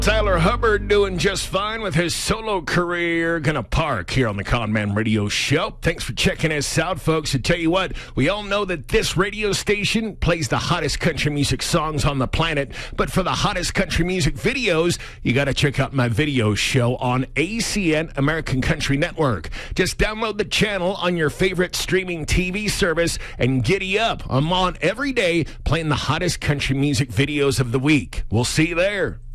Tyler Hubbard doing just fine with his solo career. Gonna park here on the Conman Radio Show. Thanks for checking us out, folks. I tell you what, we all know that this radio station plays the hottest country music songs on the planet. But for the hottest country music videos, you gotta check out my video show on ACN, American Country Network. Just download the channel on your favorite streaming TV service and giddy up. I'm on every day playing the hottest country music videos of the week. We'll see you there.